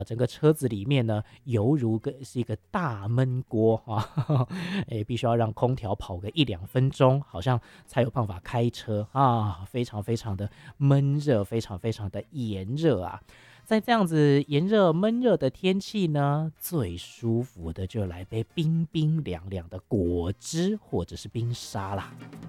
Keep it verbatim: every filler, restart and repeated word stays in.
整个车子里面呢，犹如个是一个大闷锅啊，哎，必须要让空调跑个一两分钟，好像才有办法开车啊，非常非常的闷热，非常非常的炎热啊。在这样子炎热闷热的天气呢，最舒服的就来杯冰冰凉凉的果汁或者是冰沙啦。